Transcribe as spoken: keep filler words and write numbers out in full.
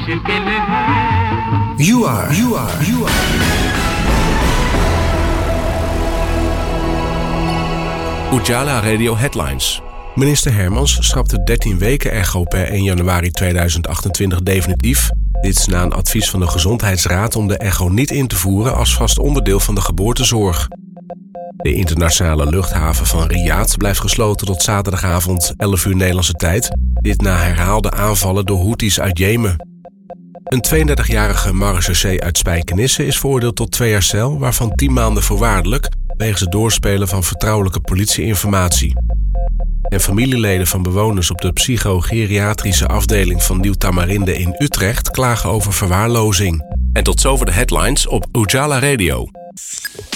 मुश्किल है. You are, you are, you are. Ujala Radio Headlines. Minister Hermans schrapt de dertien weken echo per één januari tweeduizend achtentwintig definitief. Dit is na een advies van de Gezondheidsraad om de echo niet in te voeren als vast onderdeel van de geboortezorg. De internationale luchthaven van Riyadh blijft gesloten tot zaterdagavond elf uur Nederlandse tijd. Dit na herhaalde aanvallen door Houthis uit Jemen. Een tweeëndertigjarige marechaussee uit Spijkenisse is veroordeeld tot twee jaar cel, waarvan tien maanden voorwaardelijk, wegens het doorspelen van vertrouwelijke politieinformatie. En familieleden van bewoners op de psychogeriatrische afdeling van Nieuw Tamarinde in Utrecht klagen over verwaarlozing. En tot zover de headlines op Ujala Radio.